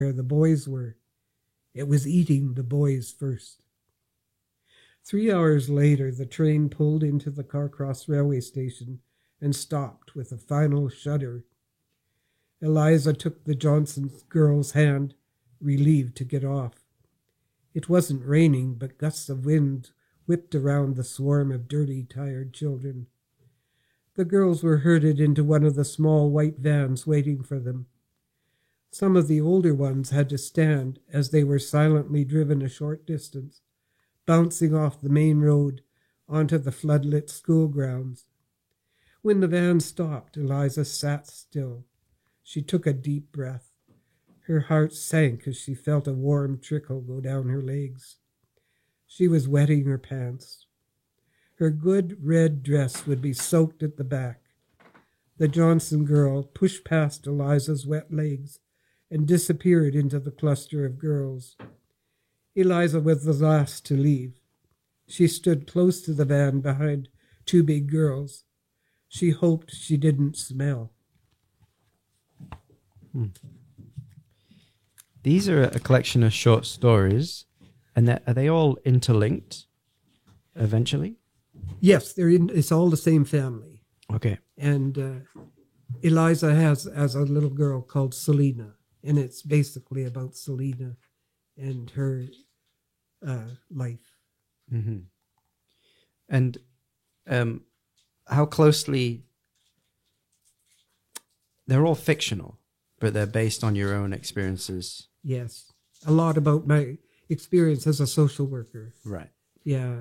where the boys were. It was eating the boys first. 3 hours later, the train pulled into the Carcross railway station and stopped with a final shudder. Eliza took the Johnson girl's hand, relieved to get off. It wasn't raining, but gusts of wind whipped around the swarm of dirty, tired children. The girls were herded into one of the small white vans waiting for them. Some of the older ones had to stand as they were silently driven a short distance, bouncing off the main road onto the floodlit school grounds. When the van stopped, Eliza sat still. She took a deep breath. Her heart sank as she felt a warm trickle go down her legs. She was wetting her pants. Her good red dress would be soaked at the back. The Johnson girl pushed past Eliza's wet legs and disappeared into the cluster of girls. Eliza was the last to leave. She stood close to the van behind two big girls. She hoped she didn't smell. These are a collection of short stories, and are they all interlinked eventually? Yes, it's all the same family. Okay. And Eliza has a little girl called Selena, and it's basically about Selena and her life. Mm-hmm. And how closely... They're all fictional, but they're based on your own experiences. Yes. A lot about my experience as a social worker. Right. Yeah.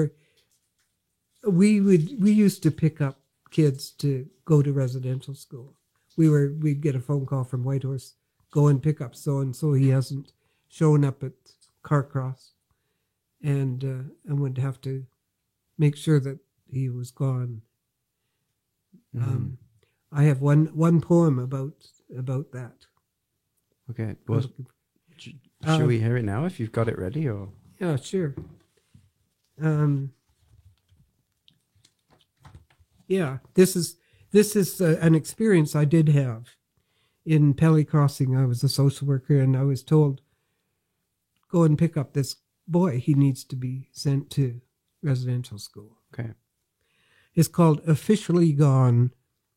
We used to pick up kids to go to residential school. We'd get a phone call from Whitehorse, go and pick up so-and-so. He hasn't shown up at Carcross. And would have to make sure that he was gone. Mm-hmm. I have one poem about that. Okay. Well, should we hear it now if you've got it ready? Or yeah, sure. Yeah, this is an experience I did have in Pelly Crossing. I was a social worker, and I was told, go and pick up this boy. He needs to be sent to residential school. Okay. It's called Officially Gone.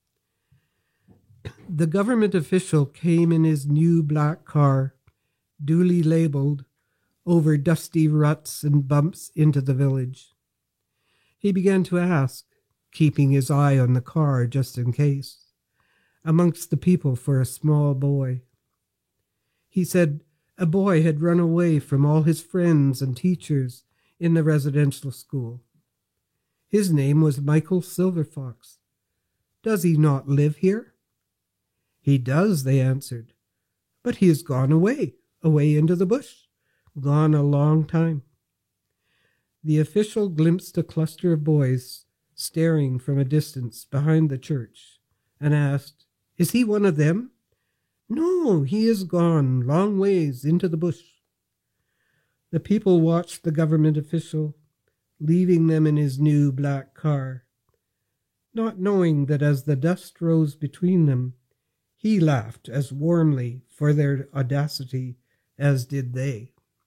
The government official came in his new black car, duly labeled, over dusty ruts and bumps into the village. He began to ask, keeping his eye on the car just in case, amongst the people for a small boy. He said a boy had run away from all his friends and teachers in the residential school. His name was Michael Silverfox. Does he not live here? He does, they answered. But he has gone away into the bush, gone a long time. The official glimpsed a cluster of boys staring from a distance behind the church and asked, is he one of them? No, he is gone long ways into the bush. The people watched the government official, leaving them in his new black car, not knowing that as the dust rose between them, he laughed as warmly for their audacity as did they.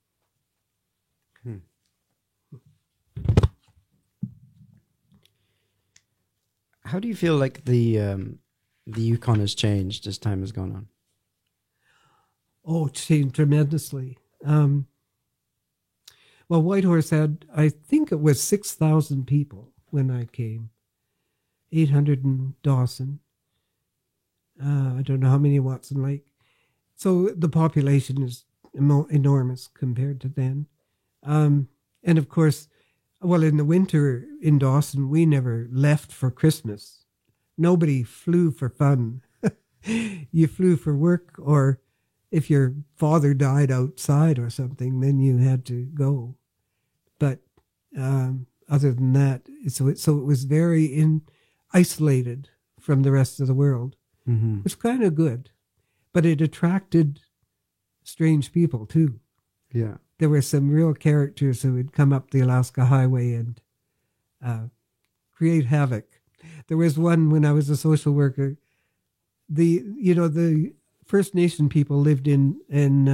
How do you feel like the Yukon has changed as time has gone on? Oh, it's changed tremendously. Well, Whitehorse had, I think it was 6,000 people when I came. 800 in Dawson. I don't know how many in Watson Lake. So the population is enormous compared to then. And of course, well, in the winter in Dawson, we never left for Christmas. Nobody flew for fun. You flew for work, or if your father died outside or something, then you had to go. But other than that, so it was very isolated from the rest of the world. Mm-hmm. It was kind of good, but it attracted strange people too. Yeah. There were some real characters who would come up the Alaska Highway and create havoc. There was one when I was a social worker. The First Nation people lived in